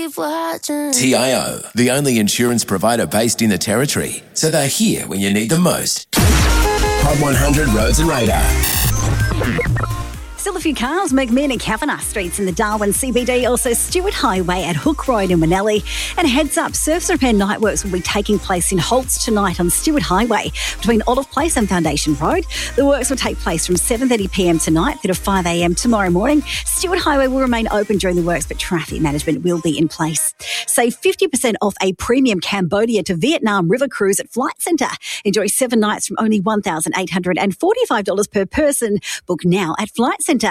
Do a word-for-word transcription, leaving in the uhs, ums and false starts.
keep watching. T I O, the only insurance provider based in the Territory, so they're here when you need them most. Hot one hundred Roads and Radar. Still a few cars, McMinn and Kavanagh Streets in the Darwin C B D, also Stewart Highway at Hook Road in Manelli. And heads up, surface repair night works will be taking place in Holtz tonight on Stewart Highway between Olive Place and Foundation Road. The works will take place from seven thirty p m tonight through to five a m tomorrow morning. Stewart Highway will remain open during the works, but traffic management will be in place. Save fifty percent off a premium Cambodia to Vietnam river cruise at Flight Centre. Enjoy seven nights from only one thousand eight hundred forty-five dollars per person. Book now at Flight Centre.